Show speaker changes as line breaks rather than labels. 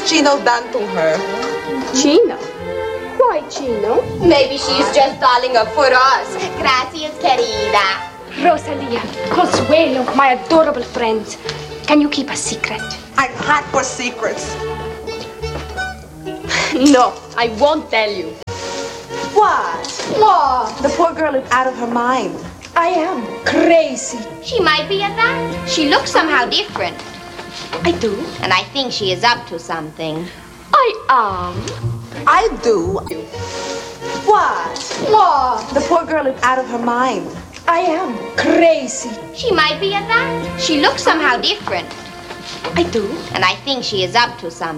Chino done to her?
Chino? Why Chino?
Maybe she's just darling her for us. Gracias, querida.
Rosalia, Consuelo, my adorable friends. Can you keep a secret?
I'm hot for secrets.
No, I won't tell you.
What?
What?
The poor girl is out of her mind.
I am crazy.
She might be at that. She looks somehow different.
I do.
And I think she is up to something.
I am.
I do. What?
What?
The poor girl is out of her mind.
I am crazy.
She might be at that. She looks somehow different.
I do.
And I think she is up to something.